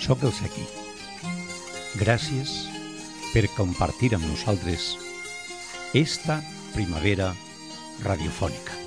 sóc el Sequi. Gràcies per compartir amb nosaltres esta primavera radiofònica.